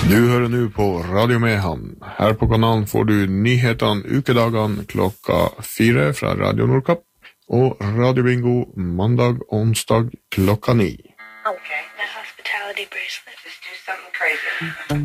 Du hører nå på Radio Mehamn. Her på kanalen får du nyhetene ukedagene klokka 4 fra Radio Nordkapp, og Radio Bingo mandag og onsdag klokka 9. Okay, the hospitality bracelet. Just do something crazy.